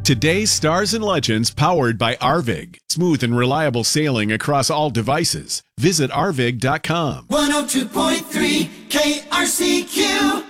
Today's Stars and Legends powered by Arvig. Smooth and reliable sailing across all devices. Visit arvig.com. 102.3 KRCQ.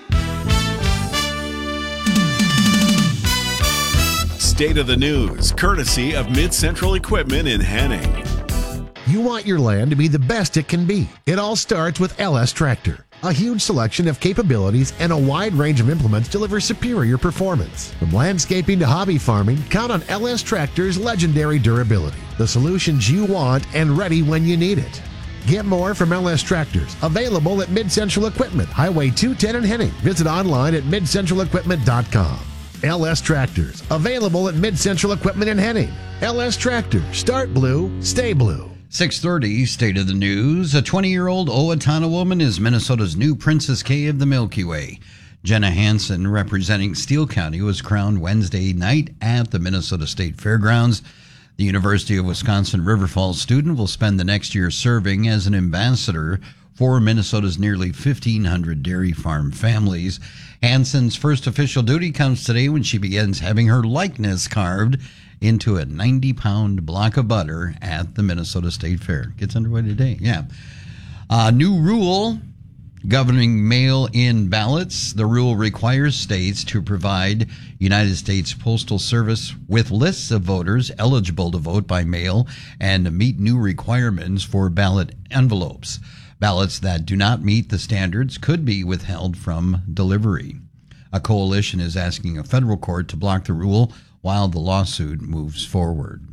State of the News, courtesy of Mid-Central Equipment in Henning. You want your land to be the best it can be. It all starts with LS Tractor. A huge selection of capabilities and a wide range of implements deliver superior performance. From landscaping to hobby farming, count on LS Tractor's legendary durability. The solutions you want and ready when you need it. Get more from LS Tractors. Available at Mid-Central Equipment, Highway 210 in Henning. Visit online at midcentralequipment.com. LS Tractors. Available at Mid-Central Equipment in Henning. LS Tractors. Start blue, stay blue. 6:30, State of the News. A 20-year-old Owatonna woman is Minnesota's new Princess K of the Milky Way. Jenna Hansen, representing Steele County, was crowned Wednesday night at the Minnesota State Fairgrounds. The University of Wisconsin River Falls student will spend the next year serving as an ambassador for Minnesota's nearly 1,500 dairy farm families. Hansen's first official duty comes today when she begins having her likeness carved into a 90-pound block of butter at the Minnesota State Fair. Gets underway today, yeah. New rule governing mail-in ballots. The rule requires states to provide United States Postal Service with lists of voters eligible to vote by mail and meet new requirements for ballot envelopes. Ballots that do not meet the standards could be withheld from delivery. A coalition is asking a federal court to block the rule while the lawsuit moves forward.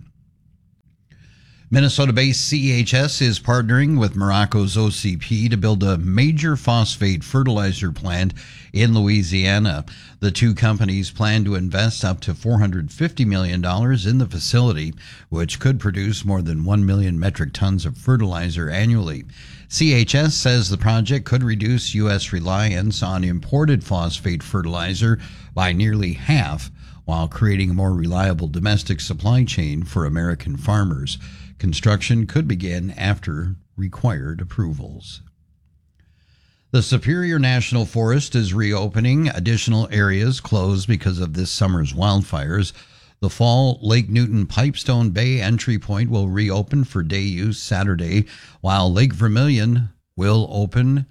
Minnesota-based CHS is partnering with Morocco's OCP to build a major phosphate fertilizer plant in Louisiana. The two companies plan to invest up to $450 million in the facility, which could produce more than 1 million metric tons of fertilizer annually. CHS says the project could reduce U.S. reliance on imported phosphate fertilizer by nearly half, while creating a more reliable domestic supply chain for American farmers. Construction could begin after required approvals. The Superior National Forest is reopening. Additional areas closed because of this summer's wildfires. The fall Lake Newton Pipestone Bay entry point will reopen for day use Saturday, while Lake Vermilion will open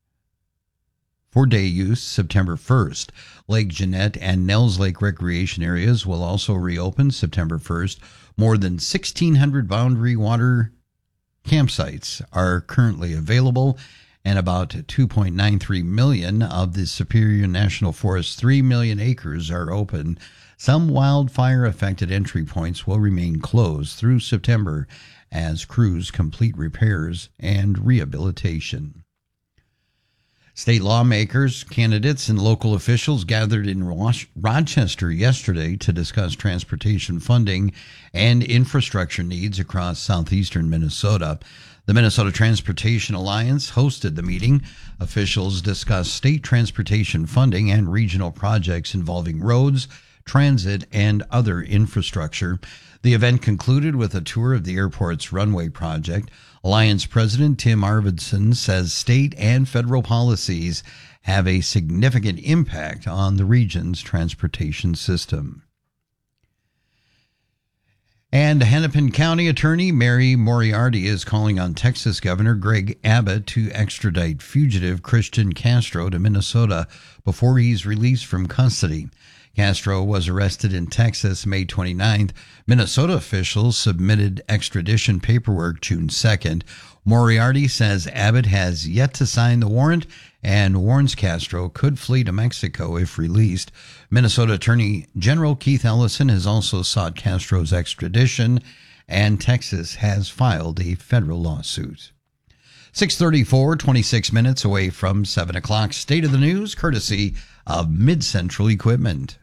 for day use September 1st. Lake Jeanette and Nels Lake recreation areas will also reopen September 1st. More than 1,600 boundary water campsites are currently available, and about 2.93 million of the Superior National Forest's 3 million acres are open. Some wildfire-affected entry points will remain closed through September as crews complete repairs and rehabilitation. State lawmakers, candidates, and local officials gathered in Rochester yesterday to discuss transportation funding and infrastructure needs across southeastern Minnesota. The Minnesota Transportation Alliance hosted the meeting. Officials discussed state transportation funding and regional projects involving roads, transit, and other infrastructure. The event concluded with a tour of the airport's runway project. Alliance President Tim Arvidsson says state and federal policies have a significant impact on the region's transportation system. And Hennepin County Attorney Mary Moriarty is calling on Texas Governor Greg Abbott to extradite fugitive Christian Castro to Minnesota before he's released from custody. Castro was arrested in Texas May 29th. Minnesota officials submitted extradition paperwork June 2nd. Moriarty says Abbott has yet to sign the warrant and warns Castro could flee to Mexico if released. Minnesota Attorney General Keith Ellison has also sought Castro's extradition, and Texas has filed a federal lawsuit. 6:34, 26 minutes away from 7 o'clock. State of the News, courtesy of Mid-Central Equipment.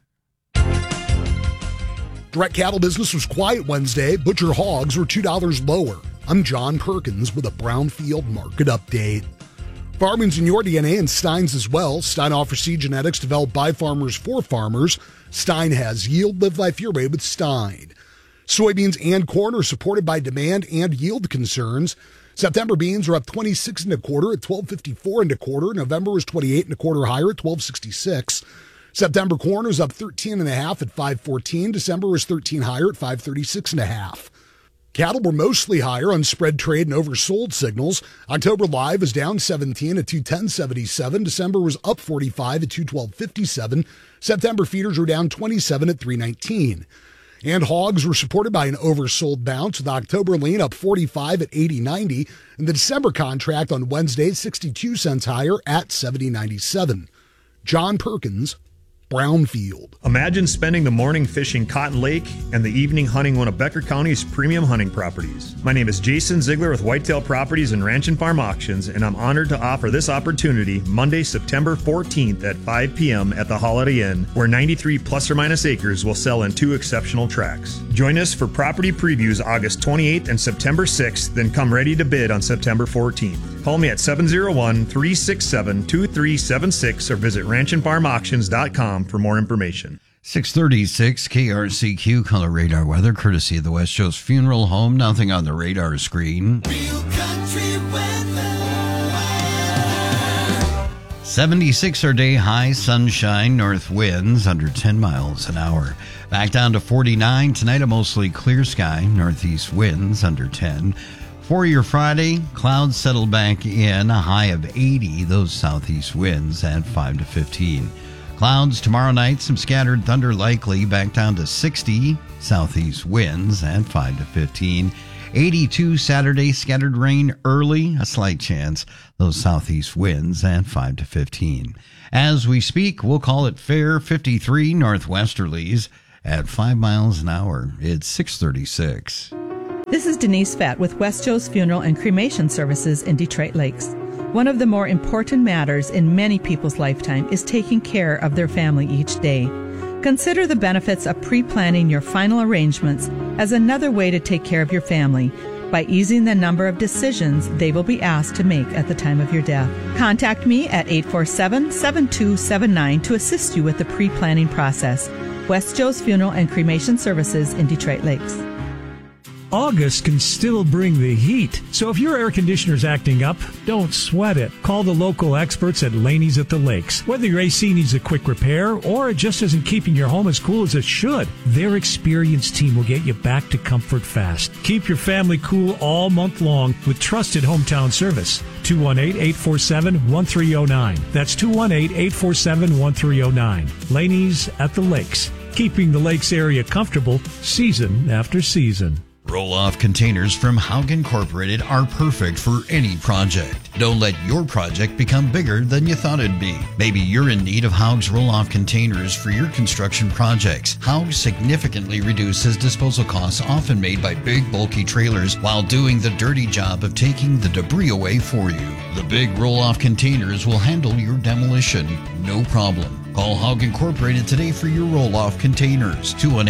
Direct cattle business was quiet Wednesday. Butcher hogs were $2 lower. I'm John Perkins with a Brownfield market update. Farming's in your DNA and Stein's as well. Stein offers seed genetics developed by farmers for farmers. Stein has yield. Live life your way with Stein. Soybeans and corn are supported by demand and yield concerns. September beans are up 26 1/4 at $12.54 1/4. November was 28 1/4 higher at $12.66. September corn was up 13.5 at 514. December was 13 higher at 536.5. Cattle were mostly higher on spread trade and oversold signals. October live was down 17 at 210.77. December was up 45 at 212.57. September feeders were down 27 at 319. And hogs were supported by an oversold bounce, with October lean up 45 at 80.90, and the December contract on Wednesday 62 cents higher at 70.97. John Perkins, Brownfield. Imagine spending the morning fishing Cotton Lake and the evening hunting one of Becker County's premium hunting properties. My name is Jason Ziegler with Whitetail Properties and Ranch and Farm Auctions, and I'm honored to offer this opportunity Monday, September 14th at 5 p.m. at the Holiday Inn, where 93 plus or minus acres will sell in 2 exceptional tracts. Join us for property previews August 28th and September 6th, then come ready to bid on September 14th. Call me at 701-367-2376 or visit ranchandfarmauctions.com for more information. 636 KRCQ color radar weather, courtesy of the West Joe's Funeral Home. Nothing on the radar screen. Real country weather. 76 our day high, sunshine, north winds under 10 miles an hour. Back down to 49 tonight, a mostly clear sky, northeast winds under 10. For your Friday, clouds settle back in, a high of 80, those southeast winds at 5 to 15. Clouds tomorrow night, some scattered thunder likely, back down to 60, southeast winds at 5 to 15. 82 Saturday, scattered rain early, a slight chance, those southeast winds at 5 to 15. As we speak, we'll call it fair, 53 northwesterlies at 5 miles an hour. It's 636. This is Denise Fett with West Joe's Funeral and Cremation Services in Detroit Lakes. One of the more important matters in many people's lifetime is taking care of their family each day. Consider the benefits of pre-planning your final arrangements as another way to take care of your family by easing the number of decisions they will be asked to make at the time of your death. Contact me at 847-7279 to assist you with the pre-planning process. West Joe's Funeral and Cremation Services in Detroit Lakes. August can still bring the heat, so if your air conditioner's acting up, don't sweat it. Call the local experts at Laney's at the Lakes. Whether your AC needs a quick repair or it just isn't keeping your home as cool as it should, their experienced team will get you back to comfort fast. Keep your family cool all month long with trusted hometown service. 218-847-1309. That's 218-847-1309. Laney's at the Lakes, keeping the Lakes area comfortable season after season. Roll-off containers from Haug Incorporated are perfect for any project. Don't let your project become bigger than you thought it'd be. Maybe you're in need of Haug's roll-off containers for your construction projects. Haug significantly reduces disposal costs often made by big, bulky trailers while doing the dirty job of taking the debris away for you. The big roll-off containers will handle your demolition, no problem. Call Haug Incorporated today for your roll-off containers.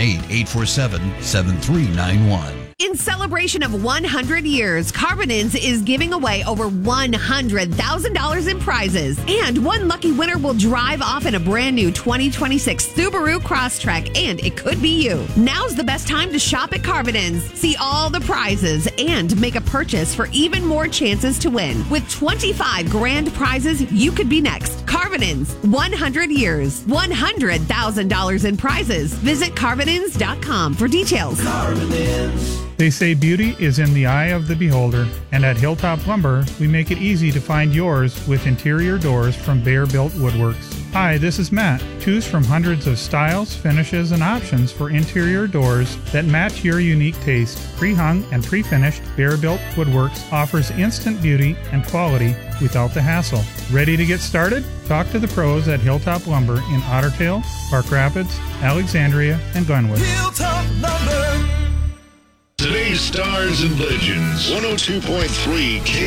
218-847-7391. In celebration of 100 years, Carbonins is giving away over $100,000 in prizes. And one lucky winner will drive off in a brand new 2026 Subaru Crosstrek, and it could be you. Now's the best time to shop at Carbonins. See all the prizes and make a purchase for even more chances to win. With 25 grand prizes, you could be next. Carbonins, 100 years, $100,000 in prizes. Visit Carbonins.com for details. Carbonins. They say beauty is in the eye of the beholder, and at Hilltop Lumber, we make it easy to find yours with interior doors from Bear Built Woodworks. Hi, this is Matt. Choose from hundreds of styles, finishes, and options for interior doors that match your unique taste. Pre-hung and pre-finished, Bear Built Woodworks offers instant beauty and quality without the hassle. Ready to get started? Talk to the pros at Hilltop Lumber in Otter Tail, Park Rapids, Alexandria, and Glenwood. Hilltop Lumber. Today's Stars and Legends, 102.3 K.